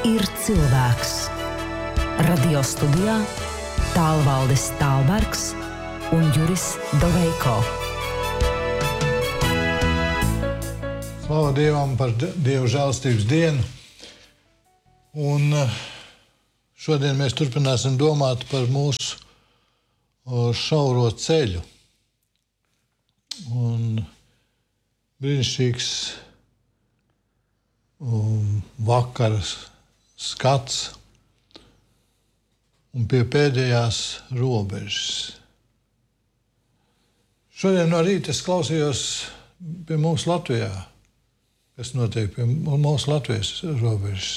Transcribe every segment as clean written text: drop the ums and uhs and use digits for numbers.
ir cilvēks. Radio studijā Tālvaldis Tālbergs un Juris Doveiko. Slava Dievam par Dieva žēlstības dienu. Un šodien mēs turpināsim domāt par mūsu šauro ceļu. Un brīnišķīgs vakara skats un pie pēdējās robežas. Šodien no rīta es klausījos pie mums Latvijā, kas notiek pie mūsu Latvijas robežas.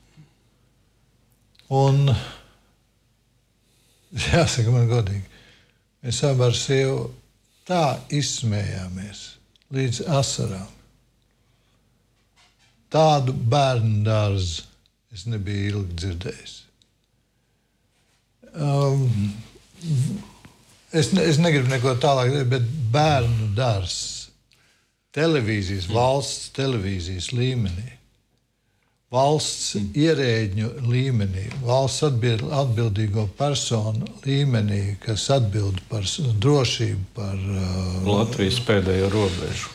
Un jāsaka man godīgi, mēs abi ar sievu tā izsmējāmies līdz asarām. Tādu bērnu dārzu es nebiju ilgi dzirdējis. Es negribu neko tālāk, bet bērnu dārzs televīzijas, valsts televīzijas līmenī, valsts ierēģņu līmenī, valsts atbildīgo personu līmenī, kas atbild par drošību, par Latvijas pēdējo robežu.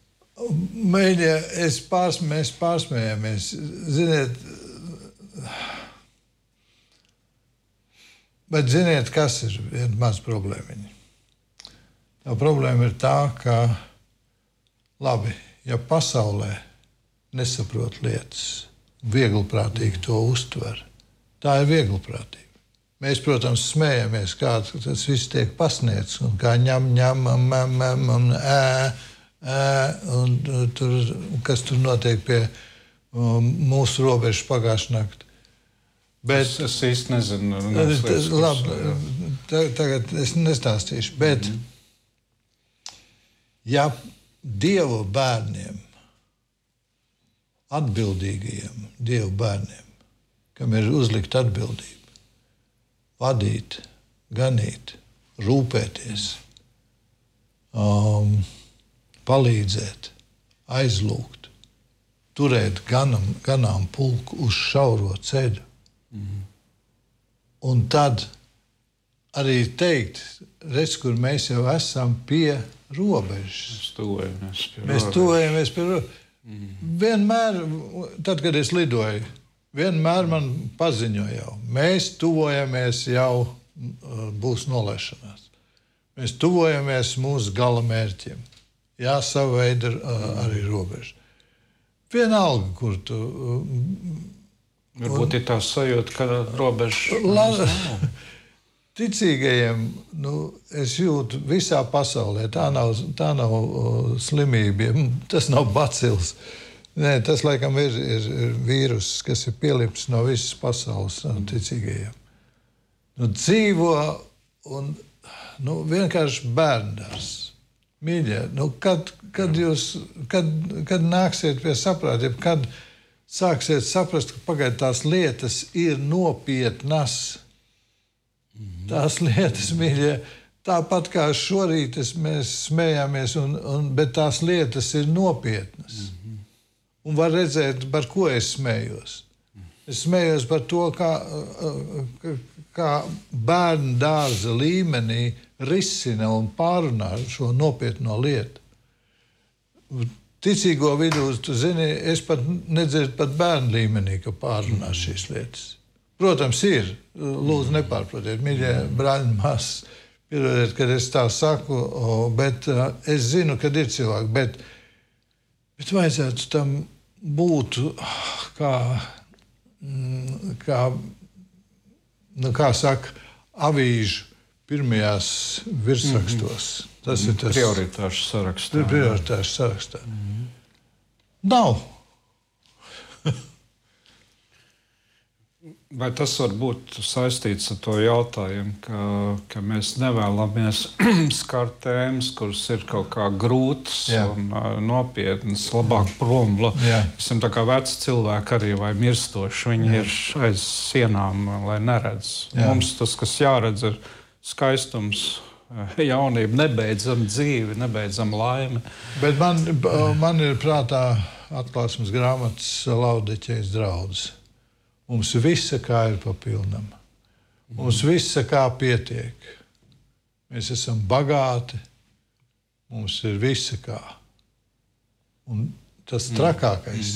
Mēs pārsmējāmies. Ziniet, bet ziniet, kas ir viena maz problēmiņa? Tā problēma ir tā, ka labi, ja pasaulē nesaprot lietas, vieglprātīgi to uztver, tā ir vieglprātība. Mēs, protams, smējamies, kā tas viss tiek pasniegts, un kā ņem, un un tur, kas tur notiek pie mūsu robežas pagājušā nakti. Bet es īsti nezinu. Labi, tagad es nestāstīšu, bet ja Dieva bērniem, atbildīgajiem Dieva bērniem, kam ir uzlikta atbildība, vadīt, ganīt, rūpēties, palīdzēt, aizlūgt, turēt ganām pulku uz šauro ceļu. Un tad arī teikt, redz, kur mēs jau esam pie robežas. Mēs tuvojamies pie robežas. Vienmēr, tad, kad es lidoju, vienmēr man paziņoja jau, mēs tuvojamies jau, būs nolaišanās. Mēs tuvojamies mūsu gala mērķiem. Jā, sava veida arī robeža. Vienalga, kur tu... Varbūt ir tā sajūta, ka robeža... Ticīgajiem, es jūtu visā pasaulē, tā nav slimība, tas nav bacils. Nē, tas laikam ir vīrus, kas ir pielips no visas pasaules ticīgajiem. Dzīvo un vienkārši bērndārs. Mīļie, kad nāksiet pie saprāta, kad sāksiet saprast, ka pagaid tās lietas ir nopietnas. Tās lietas, mīļie, tāpat kā šorīt mēs smējāmies, bet tās lietas ir nopietnas. Un var redzēt, par ko es smējos. Es smējos par to, kā bērnu dārza līmenī risina un pārunā šo nopietno lietu. Ticīgo vidū, tu zini, es pat nedzirdu pat bērnu līmenī, ka pārunā šīs lietas. Protams, ir. Lūdzu, nepārprotiet, mīļie brāļi, māsas, pierodiet, kad es tā saku, bet es zinu, kad ir cilvēki, bet vajadzētu tam būt kā saka, avīžu pirmajās virsrakstos. Tas ir tas prioritāšu sarakstā. Prioritāšu sarakstā. Nav. Vai tas var būt saistīts ar to jautājumu, ka mēs nevēlamies skart tēmas, kuras ir kaut kā grūtas un nopietnas, labāk prom. Esam tā kā veci cilvēki arī vai mirstoši, viņi ir aiz sienām, lai neredz. Mums tas, kas jāredz, ir skaistums, jaunība, nebeidzama dzīve, nebeidzama laime. Bet man ir prātā Atklāsmes grāmatas Laodiķejas draudzes. Mums visa kā ir papilnam. Mums visa kā pietiek. Mēs esam bagāti. Mums ir visa kā. Un tas trakākais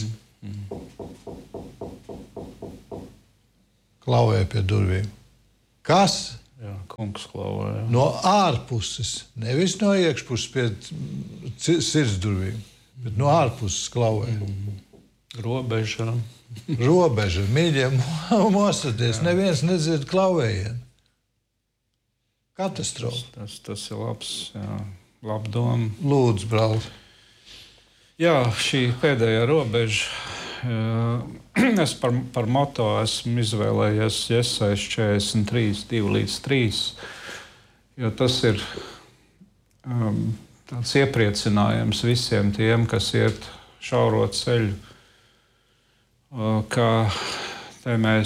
klauvē pie durvīm. Kas? Jā, kungs klauvē. Jā. No ārpuses, nevis no iekšpuses pie sirdsdurvīm, bet no ārpuses klauvē. Robeža. Robeža, mīļie, mosaties, neviens nedzird klauvējienu. Katastrofa. Tas ir labs, jā, laba doma. Lūdzu, brāl. Jā, šī pēdējā robeža. Es par moto esmu izvēlējies Jesajas 43, 2-3, jo tas ir tāds iepriecinājums visiem tiem, kas iet šauro ceļu, ka te mēs,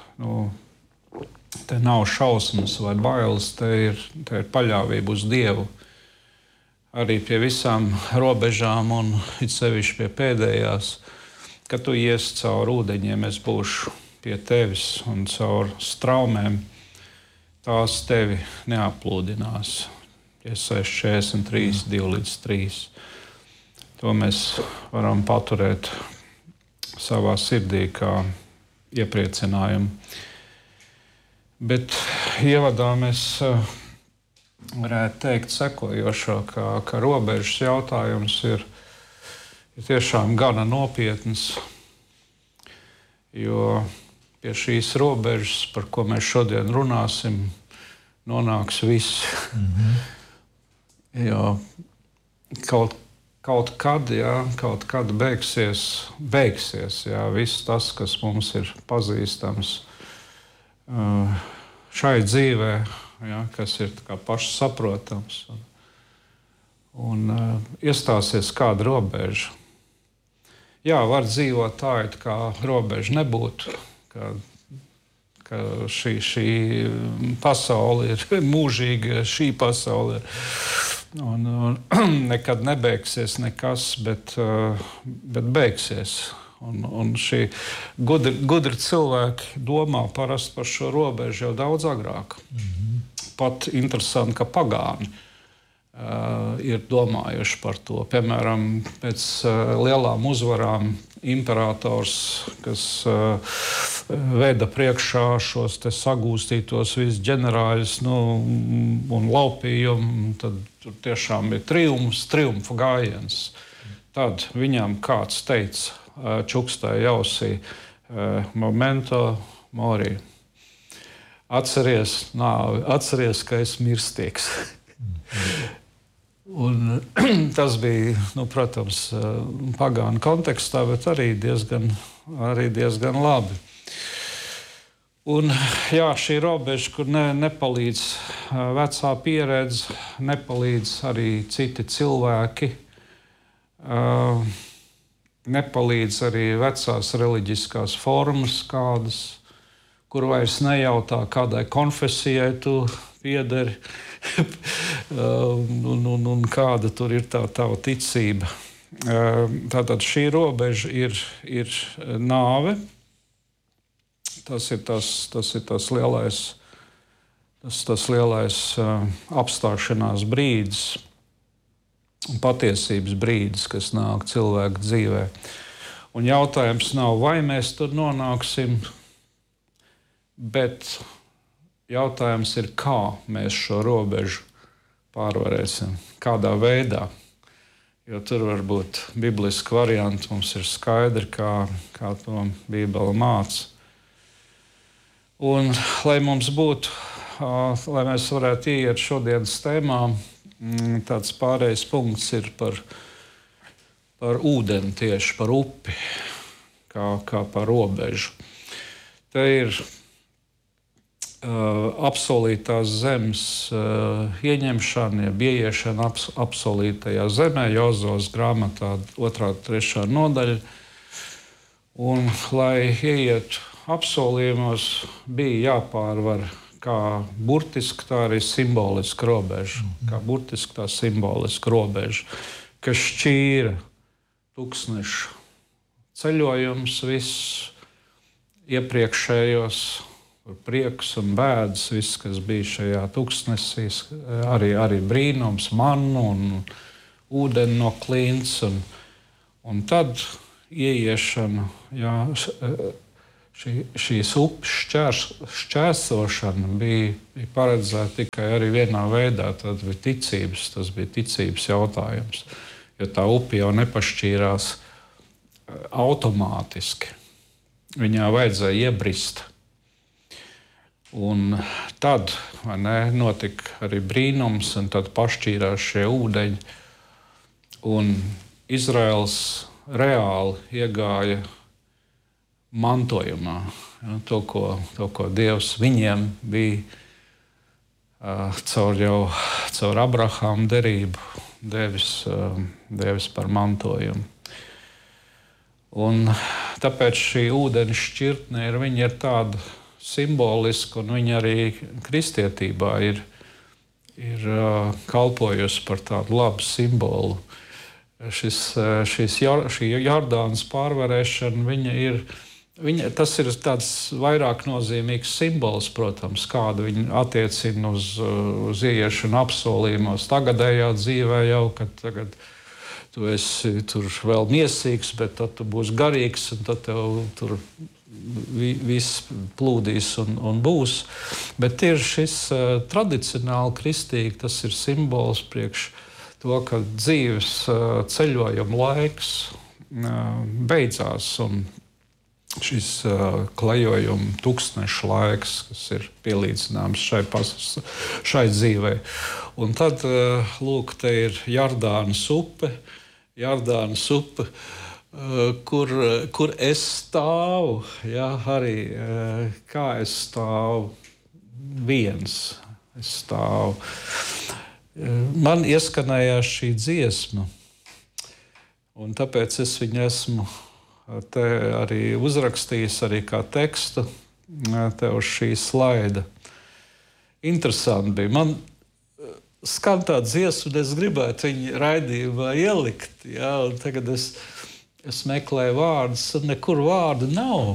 te nav šausmas vai bailes, te ir paļāvība uz Dievu. Arī pie visām robežām un it sevišķi pie pēdējās, kad tu iesi cauri ūdeņiem, es būšu pie tevis un cauri straumēm, tās tevi neaplūdinās. Jesajas 43, 2-3. To mēs varam paturēt savā sirdī kā iepriecinājumu. Bet ievadā mēs varētu teikt sekojošo, ka robežas jautājums ir tiešām gana nopietns, jo pie šīs robežas, par ko mēs šodien runāsim, nonāks viss. Jo kaut kad beigsies jā, viss tas, kas mums ir pazīstams šai dzīvē, jā, kas ir pašsaprotams. Un iestāsies kāda robeža. Jā, var dzīvot tā, it kā robeža nebūtu, ka šī pasaule ir mūžīga, šī pasaule ir. Un nekad nebeigsies nekas, bet beigsies. Un šī gudri cilvēki domā parasti par šo robežu jau daudz agrāk. Pat interesanti, ka pagāni ir domājuši par to. Piemēram, pēc lielām uzvarām imperators, kas veda priekšā šos te sagūstītos visus ģenerāļus un laupījumu, tad tur tiešām bija triumfa gājiens. Tad viņam kāds teica, čukstāja ausī, momento mori. Atceries nāvi, atceries, ka esi mirstīgs. Un tas bija, protams, pagānu kontekstā, bet arī diezgan labi. Un jā, šī robeža, kur nepalīdz vecā pieredze, nepalīdz arī citi cilvēki, nepalīdz arī vecās reliģiskās formas kādas, kur vairs nejautā, kādai konfesijai tu piederi, un kāda tur ir tā tava ticība. Tātad šī robeža ir nāve. Tas ir tas lielais apstāšanās brīdis, patiesības brīdis, kas nāk cilvēka dzīvē. Un jautājums nav, vai mēs tur nonāksim, bet jautājums ir, kā mēs šo robežu pārvarēsim, kādā veidā. Jo tur var būt bibliski varianti, mums ir skaidri, kā to Bībele māca. Un, lai mums būtu, lai mēs varētu ieiet šodienas tēmā, tāds pārējais punkts ir par ūdeni tieši, par upi, kā par robežu. Te ir apsolītās zemes ieņemšana, jeb ieiešana apsolītajā zemē, Jozos grāmatā 2.3. nodaļa. Un, lai ieietu apsolījumos, bija jāpārvar kā burtiski, tā arī simboliska robeža. Kā burtiski, tā simboliska robeža, kas šķīra tūkstnešu ceļojums viss. iepriekšējos prieks un bēdas, viss, kas bija šajā tuksnesī, arī brīnums, mannu un ūdeni no klints. Un tad ieiešana, šīs upes šķērsošana bija paredzēta tikai arī vienā veidā. Tas bija ticības jautājums. Jo tā upe jau nepašķīrās automātiski. Viņā vajadzēja iebrist. Un tad notika arī brīnums, un tad pašķīrās šie ūdeņi. Un Izraels reāli iegāja mantojumā. To, ko Dievs viņiem bija caur Abrahāma derību devis par mantojumu. Un tāpēc šī ūdens šķirtne ir tāda simboliska, un viņa arī kristietībā ir kalpojusi par tādu labu simbolu. Šī Jordānas pārvarēšana, tas ir tāds vairāk nozīmīgs simbols, protams, kādu viņi attiecina uz ieiešanu apsolījumos tagadējā dzīvē jau, kad tagad tu esi tur vēl miesīgs, bet tad tu būsi garīgs, un tad tev tur viss plūdīs un būs. Bet ir šis tradicionāli kristīgi, tas ir simbols priekš to, ka dzīves ceļojuma laiks beidzās, un šis klejojuma tūkstneša laiks, kas ir pielīdzināms šai dzīvei. Un tad, lūk, te ir Jordānas upe, kur es stāvu, arī kā es stāvu viens. Es stāvu. Man ieskanējās šī dziesma, un tāpēc es viņu esmu te arī uzrakstījis arī kā tekstu te uz šī slaida. Interesanti bija. Man skan tā dziesma, un es gribētu viņu raidījumā ielikt. Un tagad es meklēju vārdus, un nekur vārdu nav.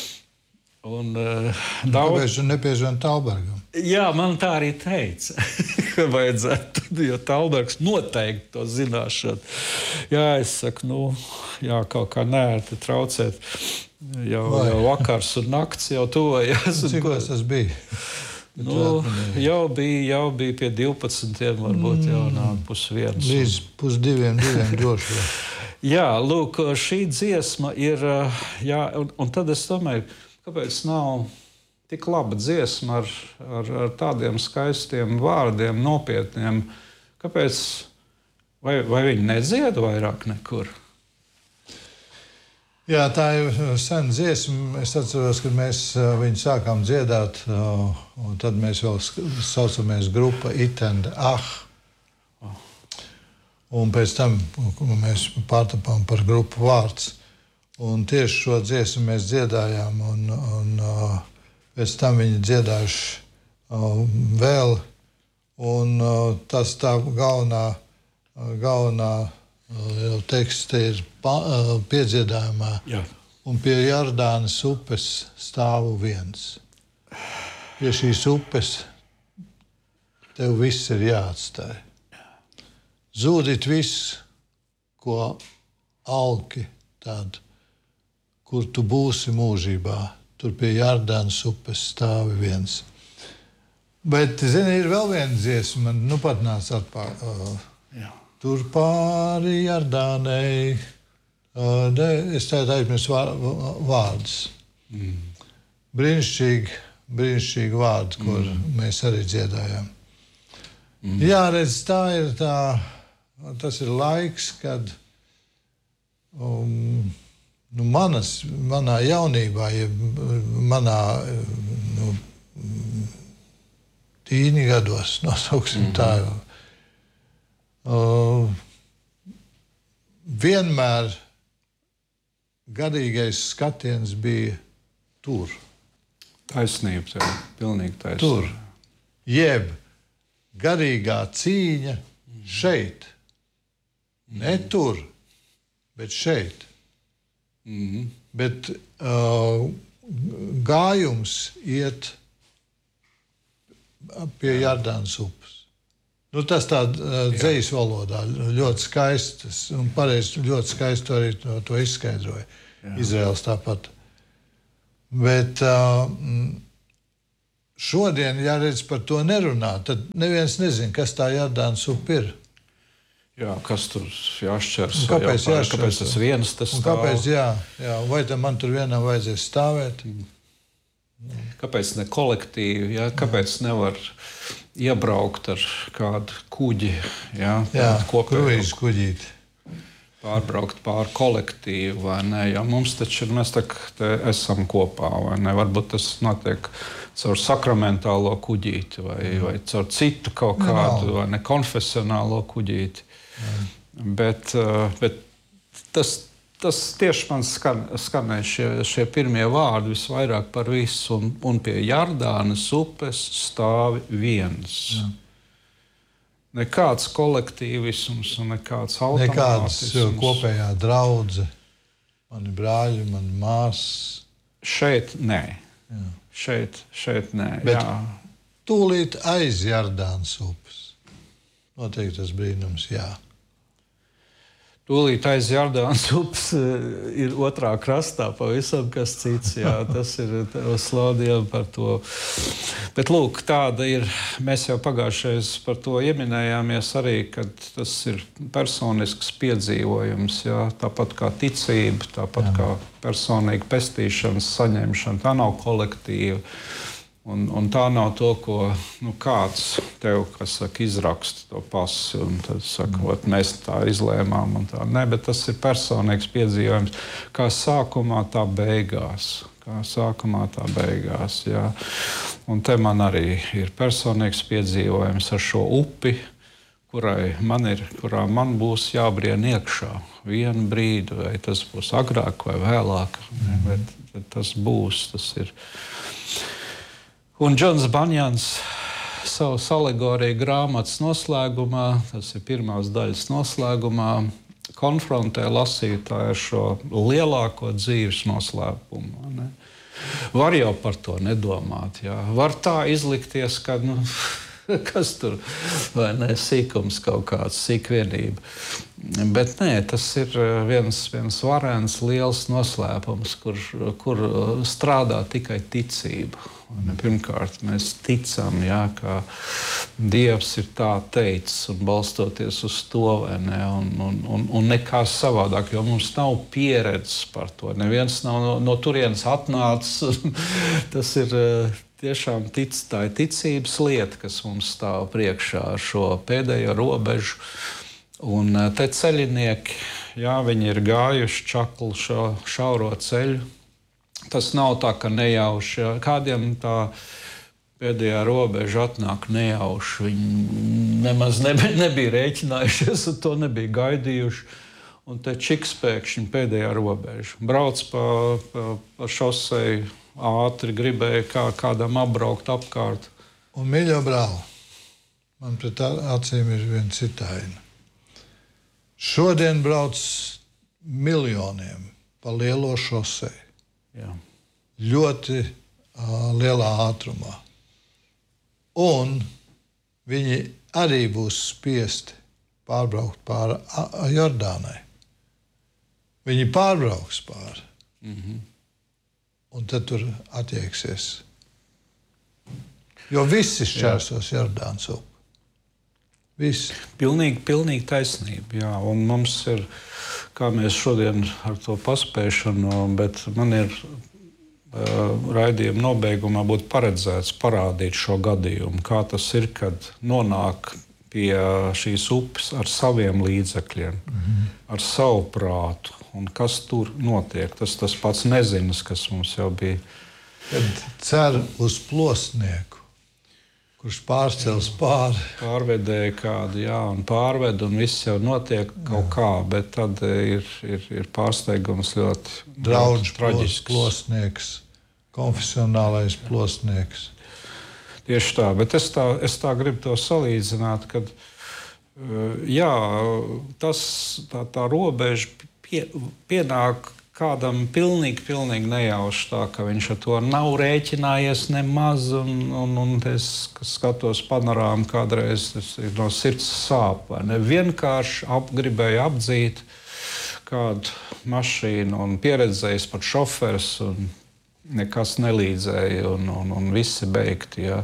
Kāpēc tu nepiezvani Talbergam? Jā, man tā arī teica, ka vajadzētu, jo Talbergs noteikti to zināšanu. Jā, es saku, kaut kā neērti traucēt. Jau vakars un nakts jau tuvojās. Cikos tas bija? Jau bija pie 12, varbūt jau nāk 1:30. Līdz 1:30 droši. Jā, lūk, šī dziesma ir, un tad es domāju, kāpēc nav tik laba dziesma ar tādiem skaistiem vārdiem, nopietniem? Kāpēc? Vai viņi nedzied vairāk nekur? Jā, tā ir sena dziesma. Es atceros, kad mēs viņu sākām dziedāt, un tad mēs vēl saucamies grupa It and Ah. Un pēc tam mēs pārtapām par grupu Vārds. Un tieši šo dziesmu mēs dziedājām, un pēc tam viņi dziedājuši vēl. Un tas tā galvenā teksts ir piedziedājumā. Jā. Un pie Jordānas upes stāvu viens. Pie šīs upes tev viss ir jāatstāj. Zūdīt viss, ko alki tad, kur tu būsi mūžībā. Tur pie Jordānas upes stāvi viens. Bet, zini, ir vēl viena dziesma, man pat nāca atpakaļ. Tur pāri Jordānai. Es tādu aizmirsu vārdus. Brīnišķīgi vārdi, kur mēs arī dziedājām. Jā, redz, tas ir laiks, kad manā jaunībā, manā tīni gados, nosauksim tā, vienmēr garīgais skatiens bija tur. Taisnība tev, pilnīgi taisnība. Tur. Jeb garīgā cīņa šeit. Ne tur, bet šeit. Bet gājums iet pie Jardānas upes. Nu, tas tā dzejas valodā ļoti skaists, un pareizi ļoti skaisti arī to izskaidroja. Izraels tāpat. Bet šodien, ja redz par to nerunā, tad neviens nezin, kas tā Jardānas upe ir. Jā, kas tur jāšķers? Kāpēc jāšķers? Kāpēc tas viens tas stāv? Kāpēc, jā, vai tam man tur vienam vajadzēs stāvēt? Kāpēc ne kolektīvi? Jā? Kāpēc nevar iebraukt ar kādu kuģi? Jā, kruīzu kuģīti. Pārbraukt pār kolektīvu, vai ne? Ja mums taču ir, mēs esam kopā, vai ne? Varbūt tas notiek caur sakramentālo kuģīti vai caur citu kaut kādu, vai ne, konfesionālo kuģīti. Bet tas tieši man skanēja šie pirmie vārdi visvairāk par visu, un pie Jardānas upes stāvi viens. Jā. Nekāds kolektīvisms un nekāds automātisms. Nekāds kopējā draudze, mani brāļi, mani māsas. Šeit nē. Jā. Šeit nē. Bet jā. Tūlīt aiz Jardānas upes. Noteikti tas brīnums, jā. Tūlīt aiz Jardānas upes ir otrā krastā pavisam kas cits. Jā, tas ir slādījām par to. Bet lūk, tāda ir. Mēs jau pagājušais par to ieminējāmies arī, kad tas ir personisks piedzīvojums. Jā, tāpat kā ticība, tāpat kā personīga pestīšanas saņemšana. Tā nav kolektīva. Un tā nav to, ko kāds tev, kas saka, izraksta to pasi, un tad saka, mēs tā izlēmām. Un tā. Nē, bet tas ir personīgs piedzīvojums, kā sākumā, tā beigās. Jā. Un te man arī ir personīgs piedzīvojums ar šo upi, kurā man būs jābrien iekšā vienu brīdi, vai tas būs agrāk vai vēlāk. Bet tas būs, tas ir. Un Džons Banjans savas alegoriju grāmatas noslēgumā, tas ir pirmās daļas noslēgumā, konfrontē lasītāju ar šo lielāko dzīves noslēpumu. Ne? Var jau par to nedomāt. Jā. Var tā izlikties, ka kas tur vai ne, sīkums kaut kāds, sīkvienība. Bet nē, tas ir viens varens liels noslēpums, kur strādā tikai ticība. Pirmkārt, mēs ticam, jā, ka Dievs ir tā teicis un balstoties uz to, vai ne, un nekā savādāk, jo mums nav pieredzes par to. Neviens nav no turienes atnācis. Tas ir tiešām tā ir ticības lieta, kas mums stāv priekšā ar šo pēdējo robežu. Un te ceļinieki, jā, viņi ir gājuši čaklu šo šauro ceļu. Tas nav tā, ka nejauši. Kādiem tā pēdējā robeža atnāk nejauši. Viņi nemaz nebija rēķinājušies, un to nebija gaidījuši. Un te čiks pēkšņi pēdējā robeža. Brauc pa šoseju ātri, gribēja kādam apbraukt apkārt. Un, mīļo brāli, man pret acīm ir viena citāina. Šodien brauc miljoniem pa lielo šoseju. Jā. Ļoti lielā ātrumā. Un viņi arī būs spiesti pārbraukt pāri Jordānai. Viņi pārbrauks pāri. Un tad tur attieksies. Jo visi šķērsos Jordānas upi. Visi. Pilnīgi taisnība. Jā. Un mums ir, kā mēs šodien ar to paspēšanu, bet man ir raidījuma nobeigumā būtu paredzēts parādīt šo gadījumu, kā tas ir, kad nonāk pie šīs upes ar saviem līdzekļiem, ar savu prātu, un kas tur notiek. Tas pats nezinas, kas mums jau bija. Kad cer uz plosnieku, kurš pārcels pāri. Pārvedēja kādu, jā, un pārved, un viss jau notiek kaut kā, bet tad ir pārsteigums ļoti draudžu traģisks. Plosnieks, konfesionālais plosnieks. Tieši tā, bet es tā gribu to salīdzināt, kad jā, tā robeža pienāk kādam pilnīgi nejauši tā, ka viņš ar to nav rēķinājies nemaz, un es skatos panorāmu kādreiz, tas ir no sirds sāp, vai ne? Vienkārši gribēju apdzīt kādu mašīnu un pieredzējis pat šoferis, un nekas nelīdzēja, un visi beigti, jā.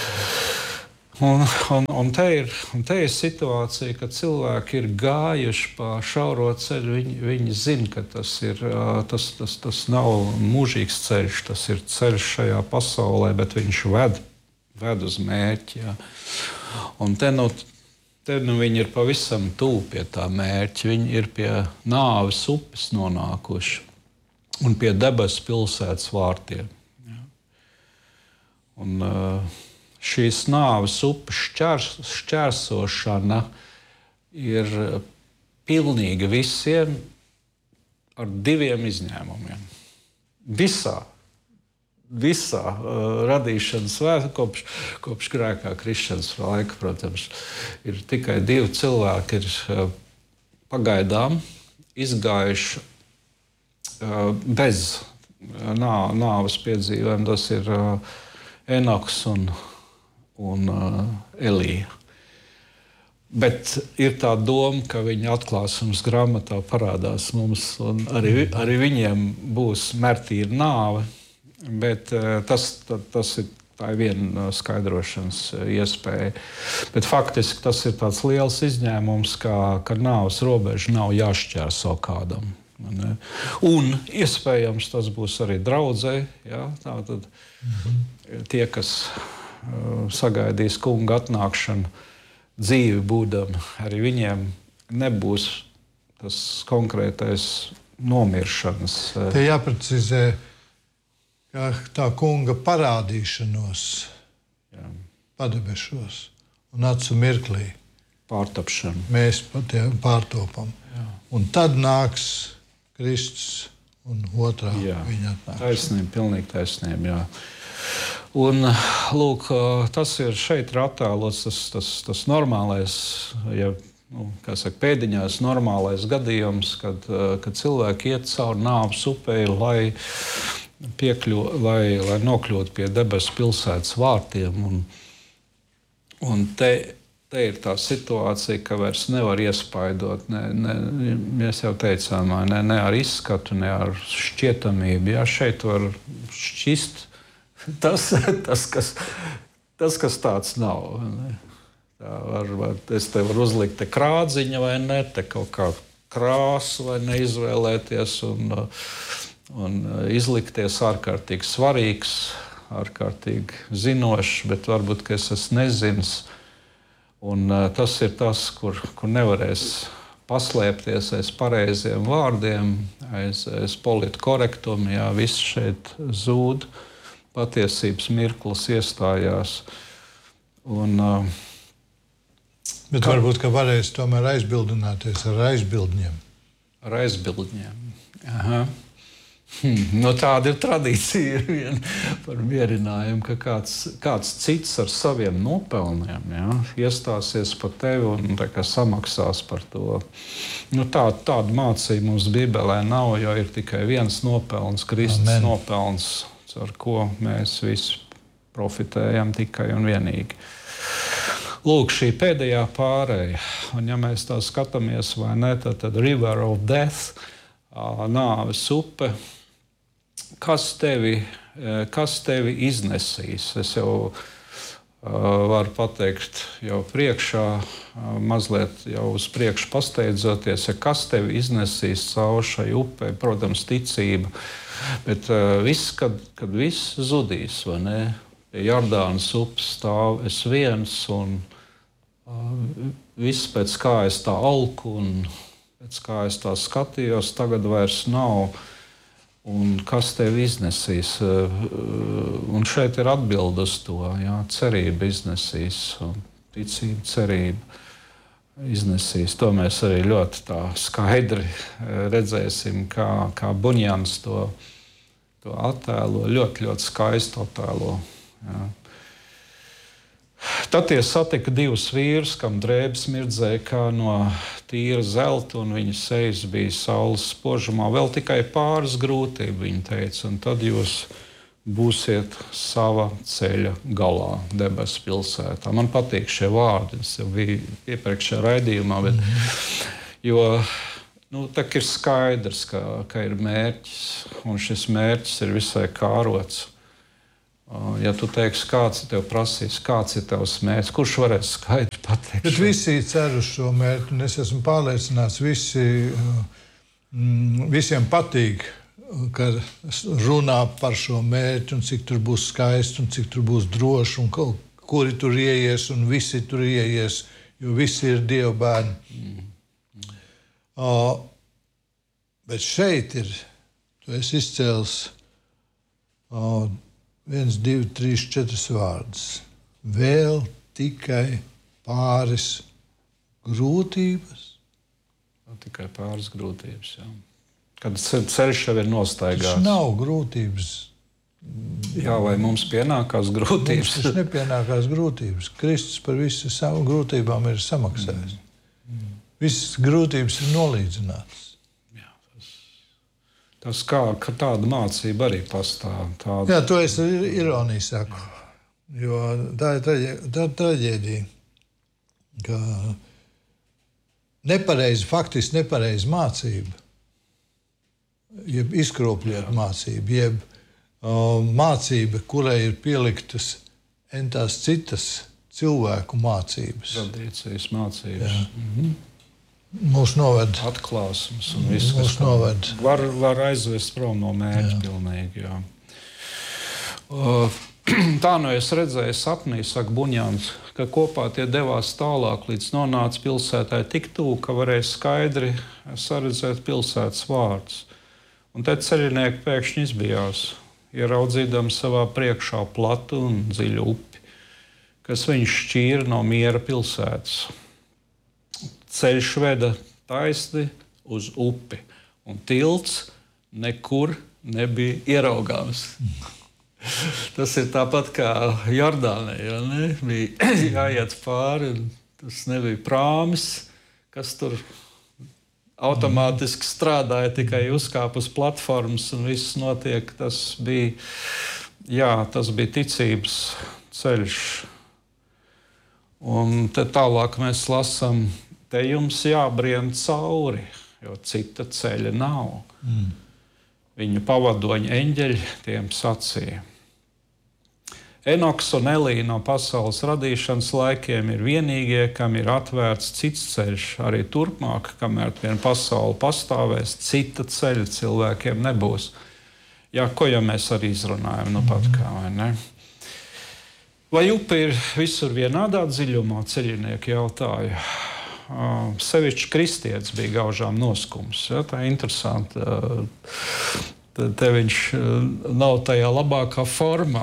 Un te ir situācija, ka cilvēki ir gājuši pa šauro ceļu. Viņi zina, ka tas nav mūžīgs ceļš, tas ir ceļš šajā pasaulē, bet viņš ved uz mērķi. Jā. Un te viņi ir pavisam tuvu pie tā mērķa. Viņi ir pie nāves upes nonākuši un pie debesu pilsētas vārtiem. Jā. Un šīs nāves upes šķērsošana ir pilnīga visiem ar 2 izņēmumiem. Visā radīšanas vēsturē, kopš grēkā krišanas laika, protams, ir tikai 2 cilvēki, ir pagaidām izgājuši bez nāves piedzīvojuma. Tas ir Enoks un Elija. Bet ir tā doma, ka viņa atklāsmes grāmatā parādās mums, un arī viņiem būs mērtīga nāve. Bet tas ir viena skaidrošanas iespēja. Bet faktiski tas ir tāds liels izņēmums, ka nāves robeža nav jāšķērso kādam. Un iespējams tas būs arī draudzē. Ja? Tātad tie, kas sagaidīs kunga atnākšanu dzīvi būdami, arī viņiem nebūs tas konkrētais nomiršanas. Te jāprecizē, ka tā kunga parādīšanos padebešos un acu mirklī pārtapšanu mēs pārtopam. Jā. Un tad nāks Kristus un otrā viņa atnākšana. Taisnība, pilnīgi taisnība, jā. Un, lūk, tas ir šeit ir attēlots tas normālais, pēdiņās normālais gadījums, kad cilvēki iet cauri nāves upei, lai nokļūtu pie debesu pilsētas vārtiem. Un te ir tā situācija, ka vairs nevar iespaidot. Mēs jau teicām, ne ar izskatu, ne ar šķietamību. Jā, šeit var šķist tas, kas tāds nav. Es te varu uzlikt te krādziņa vai ne, te kaut kā krāsu vai neizvēlēties un izlikties ārkārtīgi svarīgs, ārkārtīgi zinošs, bet varbūt, ka es esmu nezins. Un tas ir tas, kur nevarēs paslēpties aiz pareiziem vārdiem, aiz politkorektumu. Jā, viss šeit zūd. Patiesības mirklis iestājās. Bet varbūt, ka varēs tomēr aizbildināties ar aizbildņiem. Ar aizbildņiem. Aha. Tāda ir tradīcija par mierinājumu, ka kāds cits ar saviem nopelniem iestāsies par tevi un samaksās par to. Tāda mācība mums Bībelē nav, jo ir tikai viens nopelns, Kristus nopelns, ar ko mēs visi profitējam tikai un vienīgi. Lūk, šī pēdējā pārēja, un ja mēs tā skatāmies, vai ne, tad River of Death, nāves upe, kas tevi iznesīs? Es jau varu pateikt jau priekšā, mazliet jau uz priekšu pasteidzoties, kas tevi iznesīs cauri šai upei, protams, ticība. Bet kad viss zudīs, vai ne? Pie Jordānas upes stāv es viens, un viss pēc kā es tā alku, un pēc kā es tā skatījos, tagad vairs nav. Un kas tevi iznesīs? Un šeit ir atbilde uz to. Jā, cerība iznesīs, un ticība, cerība iznesīs. To mēs arī ļoti tā skaidri redzēsim, kā Bunjans to attēlo. Ļoti, ļoti skaisti attēlo. Jā. Tad tie satika divus vīrus, kam drēbes mirdzēja kā no tīra zelta, un viņu sejas bija saules spožumā. Vēl tikai pāris grūtību, viņi teica, un tad jūs būsiet sava ceļa galā, debesu pilsētā. Man patīk šie vārdi, es jau biju iepriekšējā raidījumā, bet, jo tā ir skaidrs, ka ir mērķis, un šis mērķis ir visai kārots. Ja tu teiksi, kāds ir tev prasīs, kāds ir tavs mērķis, kurš varēs skaidri pateikt? Bet visi cer uz šo mērķi, un es esmu pārliecināts, visiem patīk, ka runā par šo mērķi, un cik tur būs skaisti, un cik tur būs droši, un kuri tur ieies, un visi tur ieies, jo visi ir Dieva bērni. Bet šeit ir, tu esi izcēlis 1, 2, 3, 4 vārdus. Vēl tikai pāris grūtības. Tikai pāris grūtības, jā. Kad ceļš jau ir nostaigāts. Tas nav grūtības. Jā, vai mums pienākās grūtības? Mums nepienākās grūtības. Kristus par visu savu grūtībām ir samaksājis. Visas grūtības ir nolīdzinātas. Tas kā tāda mācība arī pastāv. Jā, to es ironiju saku. Jo tā ir traģēdija, ka faktiski nepareiza mācība, jeb izkropļota mācība, jeb mācība, kurai ir pieliktas entās citas cilvēku mācības. Tradīcijas mācības. Mūs noved atklāsmes un viss, kas var aizvest prom no mērķa pilnīgi, jā. Tā es redzēju sapnī, saka Buņāns, ka kopā tie devās tālāk, līdz nonāca pilsētai tik tuvu, ka varēja skaidri saredzēt pilsētas vārdus. Un te ceļinieki pēkšņi izbijās, ieraudzīdami savā priekšā platu un dziļu upi, kas viņš šķīra no miera pilsētas. Ceļš veda taisni uz upi, un tilts nekur nebija ieraugāms. Tas ir tāpat kā Jordānē, ja ne? Bija jāiet pāri, un tas nebija prāmis, kas tur automātiski strādāja, tikai uzkāpa uz platformas, un viss notiek. Tas bija ticības ceļš. Un te tālāk mēs lasām, te jums jābrien cauri, jo cita ceļa nav. Viņu pavadoņa eņģeļi tiem sacīja. Enoks un Elija no pasaules radīšanas laikiem ir vienīgie, kam ir atvērts cits ceļš. Arī turpmāk, kamēr vien pasaule pastāvēs, cita ceļa cilvēkiem nebūs. Jā, ko jau mēs arī izrunājam, pat kā, vai ne? Vai upe ir visur vienādā dziļumā, ceļinieki jautāja? Sevišķi kristietis bija gaužām noskums. Ja, tā ir interesanti. Te viņš nav tajā labākā formā.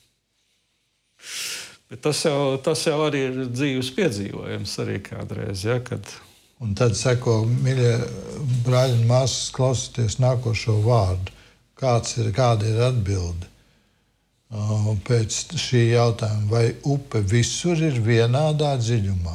Bet tas jau arī ir dzīves piedzīvojums arī kādreiz. Ja, kad... Un tad seko, mīļie brāļi un māsas, klausieties nākošo vārdu. Kāda ir atbilde pēc šī jautājuma? Vai upe visur ir vienādā dziļumā?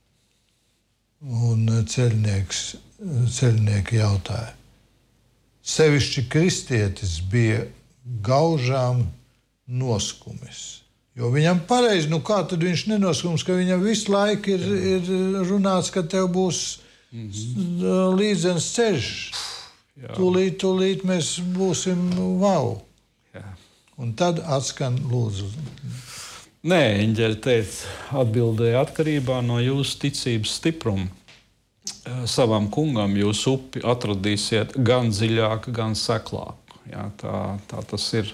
Un ceļnieki jautāja. Sevišķi kristietis bija gaužām noskumis. Jo viņam pareizi, kā tad viņš nenoskums, ka viņam visu laiku ir runāts, ka tev būs līdzens ceļš. Tūlīt mēs būsim wow. Jā. Un tad atskan lūdzu. Nē, eņģeļi teica, atbildēja atkarībā no jūsu ticības stipruma. Savam kungam jūs upi atradīsiet gan dziļāku, gan seklāku. Jā, tā tas ir.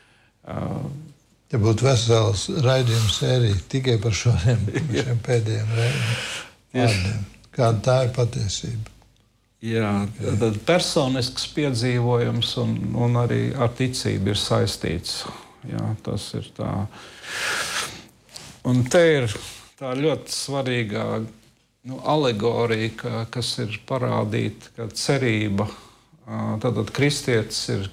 Te būtu vesels raidījuma sērija tikai par šiem pēdējiem vārdiem. Kāda tā ir patiesība? Jā, tad personisks piedzīvojums un arī ar ticību ir saistīts. Jā, tas ir tā. Un te ir tā ļoti svarīgā alegorija, kas ir parādīta, ka cerība, tātad kristietis ir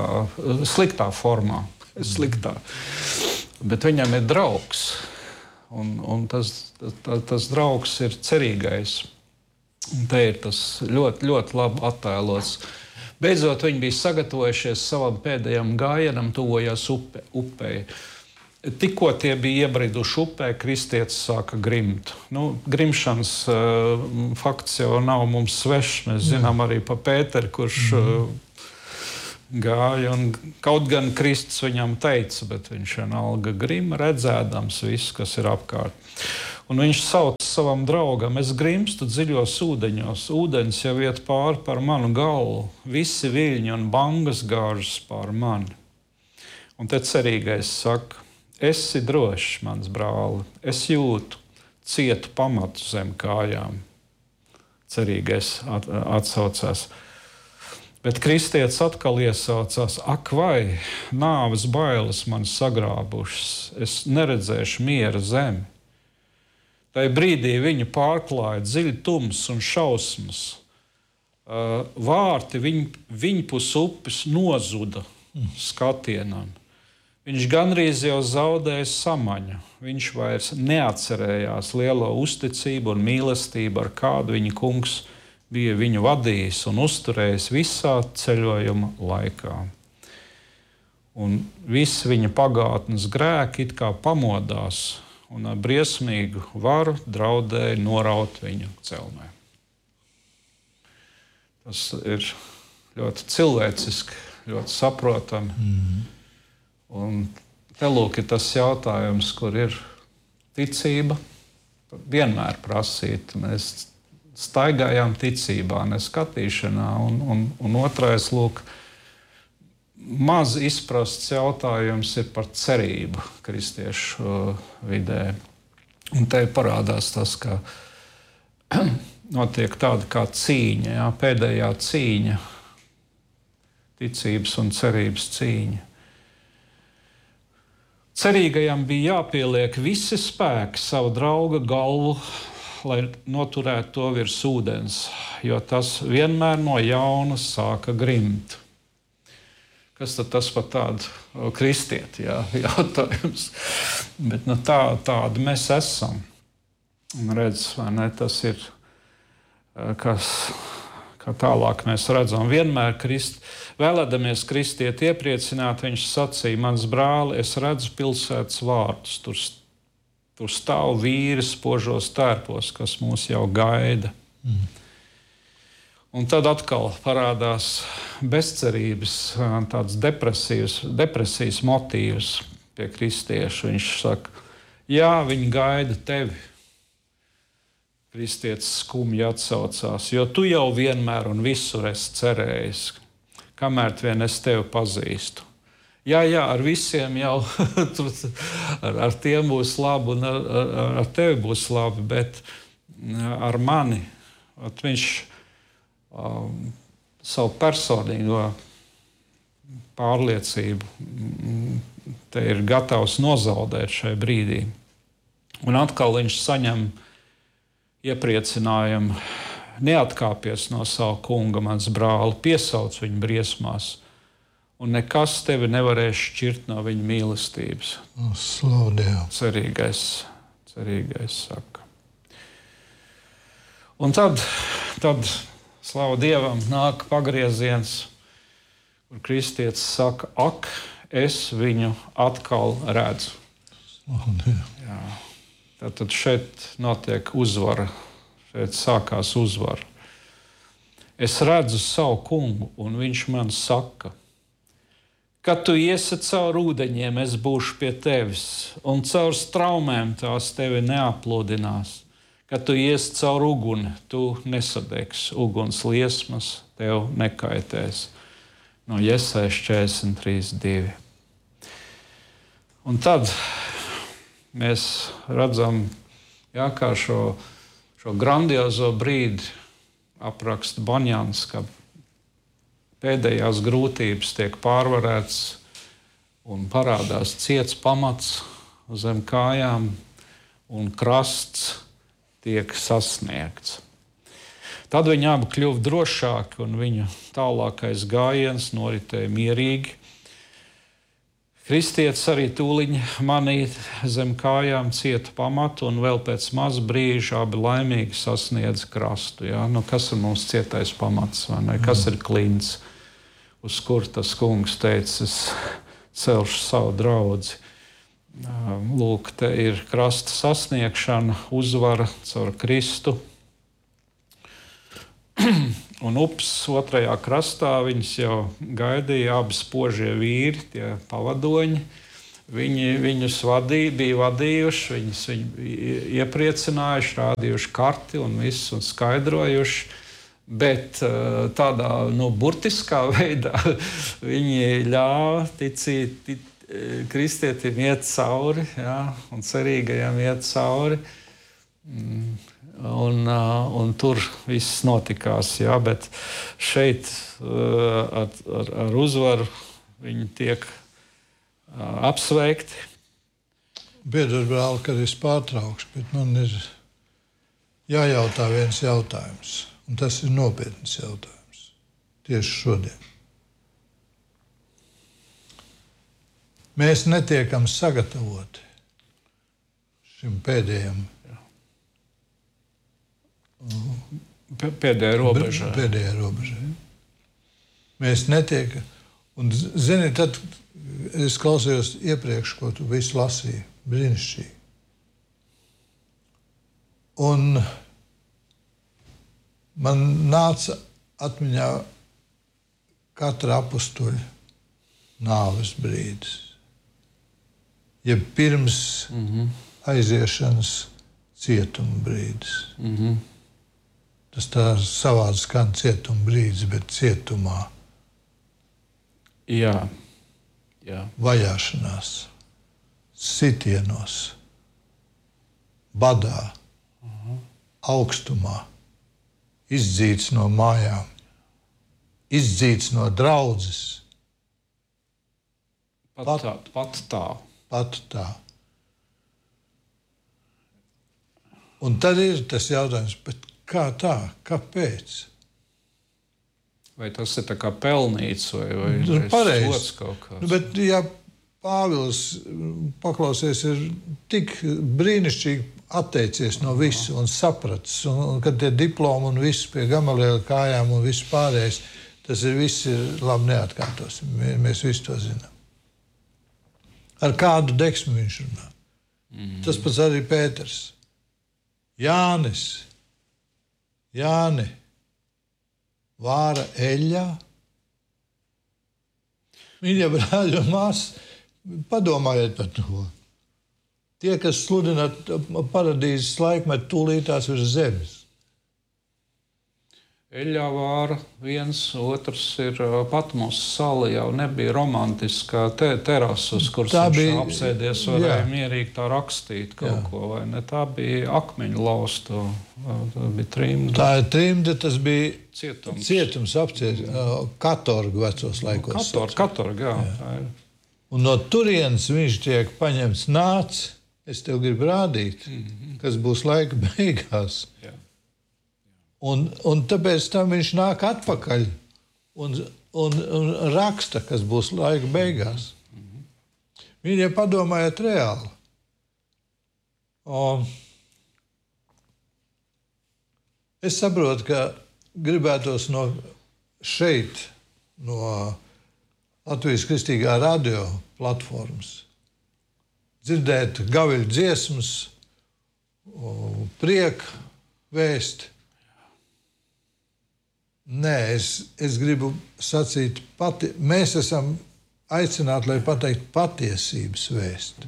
sliktā formā, bet viņam ir draugs. Un tas draugs ir cerīgais. Un te ir tas ļoti, ļoti labi attēlots. Beidzot, viņi bija sagatavojušies savam pēdējam gājienam, tuvojās upei. Tikko tie bija iebriduši upē, kristietis sāka grimt. Grimšanas fakts jau nav mums svešs. Mēs zinām arī pa Pēteri, kurš gāja. Un kaut gan Kristus viņam teica, bet viņš vienalga grima, redzēdams visu, kas ir apkārt. Un viņš sauc savam draugam: es grimstu dziļos ūdeņos, ūdens jau iet pāri par manu galvu, visi viļņi un bangas gāžas pār mani. Un te cerīgais saka: esi drošs, mans brāli, es jūtu cietu pamatu zem kājām. Cerīgais atsaucās. Bet kristietis atkal iesaucās: ak vai, nāves bailes man sagrābušas, es neredzēšu miera zemi. Tai brīdī viņu pārklāja dziļi tums un šausmas. Vārti viņpus upes nozuda skatienam. Viņš gandrīz jau zaudēja samaņu. Viņš vairs neatcerējās lielo uzticību un mīlestību, ar kādu viņa kungs bija viņu vadījis un uzturējis visā ceļojuma laikā. Un visi viņa pagātnes grēki it kā pamodās un ar briesmīgu varu draudēja noraut viņu celmē. Tas ir ļoti cilvēciski, ļoti saprotami. Un te lūk ir tas jautājums, kur ir ticība vienmēr prasīta. Mēs staigājām ticībā, ne skatīšanā. Un otrais, lūk, maz izprasts jautājums ir par cerību kristiešu vidē. Un te parādās tas, ka notiek tāda kā cīņa, pēdējā cīņa, ticības un cerības cīņa. Cerīgajam bija jāpieliek visi spēki savu drauga galvu, lai noturētu to virs ūdens, jo tas vienmēr no jauna sāka grimt. Kas tad tas par tādu kristieti, jautājums. Bet tādi mēs esam. Un redz, vai ne, tas ir, kā tālāk mēs redzam. Vienmēr vēlēdamies kristieti iepriecināt, viņš sacīja: mans brāli, es redzu pilsētas vārtus. Tur stāv vīri spožos tērpos, kas mūs jau gaida. Un tad atkal parādās bezcerības, tāds depresijas motīvs pie kristiešu. Viņš saka: jā, viņi gaida tevi. Kristietis skumji atsaucās: jo tu jau vienmēr un visur esi cerējis, kamēr vien es tevi pazīstu. Jā, ar visiem jau ar tiem būs labi un ar tevi būs labi, bet ar mani viņš savu personīgo pārliecību te ir gatavs nozaudēt šajā brīdī. Un atkal viņš saņem iepriecinājumu: neatkāpies no sava kunga, mans brāli, piesauc viņu briesmās, un nekas tevi nevarēs šķirt no viņa mīlestības. Slavu Dievam. Cerīgais saka. Un tad slavu Dievam, nāk pagrieziens, kur kristietis saka: ak, es viņu atkal redzu. Jā. Tad šeit notiek uzvara, šeit sākās uzvara. Es redzu savu kungu, un viņš man saka: kad tu iesi caur ūdeņiem, es būšu pie tevis, un caur straumēm tās tevi neaplūdinās. Kad tu iesi caur uguni, tu nesadegsi, uguns liesmas tev nekaitēs. No Jesajas 43:2. Un tad mēs redzam, kā šo grandiozo brīdi apraksta Banjans, ka pēdējās grūtības tiek pārvarētas un parādās ciets pamats zem kājām un krasts tiek sasniegts. Tad viņi abi kļuva drošāki un viņu tālākais gājiens noritēja mierīgi. Kristietis arī tūliņ manī zem kājām cieta pamatu, un vēl pēc maz brīža abi laimīgi sasniedz krastu. Ja? Nu, kas ir mums cietais pamats, vai ne? Kas ir klints, uz kur tas kungs teica, es celšu savu draudzi. Lūk, te ir krasta sasniegšana, uzvara caur Kristu. Un upes otrajā krastā viņus jau gaidīja abi spožie vīri, tie pavadoņi. Viņi viņus bija vadījuši, viņus iepriecinājuši, rādījuši karti un visu un skaidrojuši. Bet tādā burtiskā veidā viņi ļāva kristietim iet cauri, ja, un cerīgajam iet cauri. Un tur viss notikās, jā, bet šeit ar uzvaru viņi tiek apsveikti. Piedod, brāl, kad es pārtraukšu, bet man ir jājautā viens jautājums, un tas ir nopietns jautājums tieši šodien. Mēs netiekam sagatavoti šim pēdējam pēdējā robežā. Mēs netiekam. Un, zini, tad es klausījos iepriekš, ko tu visu lasīji. Brīnišķīgi. Un man nāca atmiņā katra apustuļa nāves brīdis. Ja pirms aiziešanas cietuma brīdis. Tas tā savādi skan cietuma brīdis, bet cietumā. Jā. Vajāšanās, sitienos, badā, augstumā, izdzīts no mājām, izdzīts no draudzes. Pat tā. Un tad ir tas jautājums, bet kā tā? Kāpēc? Vai tas ir tā kā pelnīts vai pareizi. Kaut kāds? Bet ja Pāvils, paklausies, ir tik brīnišķīgi atteicies no visu un sapratis, un kad tie diplomi un viss pie Gamaliela kājām un viss pārējais, tas ir viss ir labi neatkārtosim. Mēs visi to zinām. Ar kādu deksmu viņš runā. Tas pats arī Pēters. Jāni, vāra eļļā. Mīļie brāļi un māsas, padomājiet par to. Tie, kas sludina paradīzes laikmetu tūlītās virs zemes. Eļļā vāra viens, otrs ir Patmos sala, jau nebija romantiskā terasa, uz kuras viņš apsēdies, varēja mierīgi tā rakstīt kaut ko, vai ne? Tā bija akmeņu lausta, tā bija trimda. Tā ir trimda, tas bija cietums katorgu vecos laikos. Katorgu, jā. Un no turienes viņš tiek paņemts nāc, es tev gribu rādīt, kas būs laika beigās. Jā. Un tāpēc tam viņš nāk atpakaļ un raksta, kas būs laika beigās. Viņi padomājiet reāli. Es saprotu, ka gribētos no šeit, no Latvijas Kristīgā radio platformas, dzirdēt gaviļu dziesmas, prieku vēsti. Nē, es gribu sacīt, mēs esam aicināti, lai pateikt patiesības vēsti.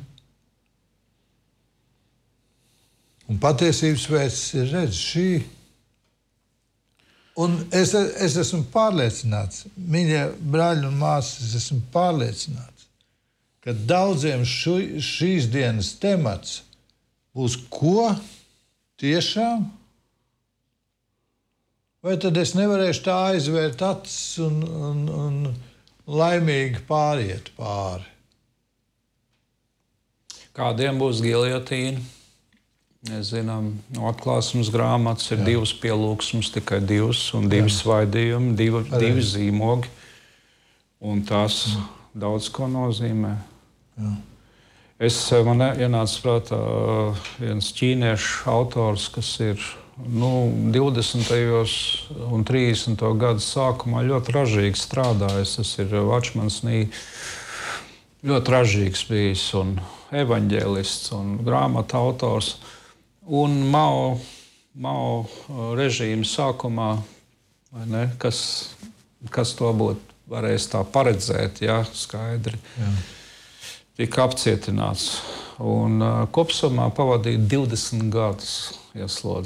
Un patiesības vēsts ir redz šī. Un es esmu pārliecināts, mīļie brāļi un māsas, es esmu pārliecināts, ka daudziem šīs dienas temats būs ko tiešām. Vai tad es nevarēšu tā aizvērt acis un laimīgi pāriet pāri? Kādiem būs giljotīna? Mēs zinām, no atklāsmes grāmatas ir divas pielūgsmes, tikai divas, un divi svaidījumi, divi zīmogi. Un tās daudz ko nozīmē. Man ienāca prātā viens ķīniešu autors, kas ir 20. un 30. gadu sākumā ļoti ražīgi strādājis. Tas ir Watchmans Nee. Ļoti ražīgs bijis un evaņģēlists un grāmatu autors. Un Mao režīma sākumā, vai ne, kas to būtu varējis tā paredzēt, skaidri. Tika apcietināts un kopsumā pavadīja 20 gadus ieslodzīts.